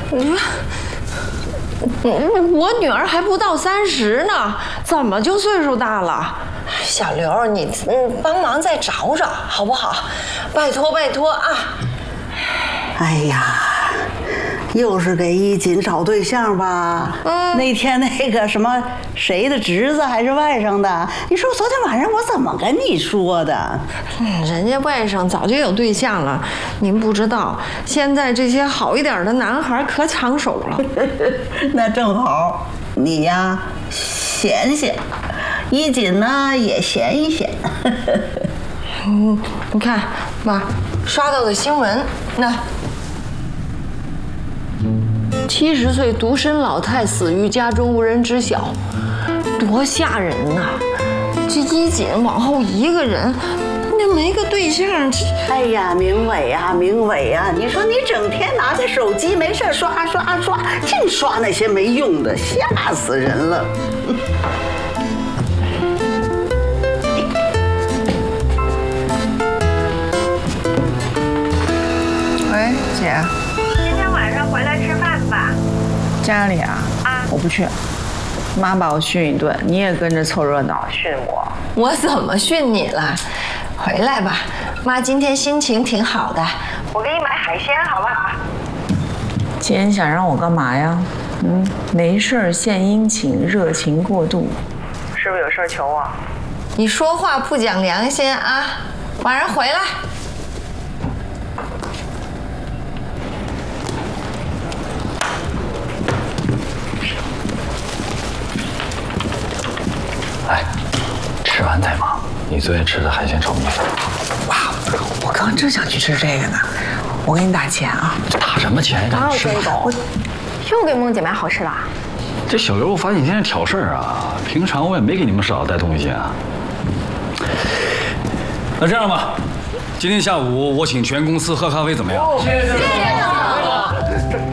你说，我女儿还不到30呢，怎么就岁数大了？小刘，你帮忙再找找好不好？拜托拜托啊！ 哎呀，又是给一锦找对象吧？那天那个什么谁的侄子还是外甥的？你说昨天晚上我怎么跟你说的？ 人家外甥早就有对象了，您不知道，现在这些好一点的男孩可抢手了。 那正好，你呀闲闲，一锦呢也闲一闲。 你看，妈，刷到的新闻，那70岁独身老太死于家中，无人知晓，多吓人呐！这一锦往后一个人，那没个对象， 哎呀，明伟呀，明伟呀，你说你整天拿着手机没事刷刷刷，净刷那些没用的，吓死人了。 喂，姐， 今天晚上回来吃饭吧。 家里啊，我不去，妈把我训一顿，你也跟着凑热闹训我。 我怎么训你了？回来吧，妈今天心情挺好的， 我给你买海鲜好不好？ 姐，你想让我干嘛呀？没事儿献殷勤，热情过度，是不是有事儿求我？ 你说话不讲良心啊！晚上回来。 来，吃完再忙。你最爱吃的海鲜炒米粉。 哇，我刚正想去吃这个呢，我给你打钱啊！ 打什么钱？ 哪有吃吧。 这种？又给梦姐买好吃的啊？ 这小刘，我发现你天天挑事儿啊！平常我也没给你们少带东西啊。那这样吧，今天下午我请全公司喝咖啡，怎么样？谢谢。